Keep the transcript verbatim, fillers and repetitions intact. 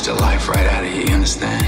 the life right out of you, you understand?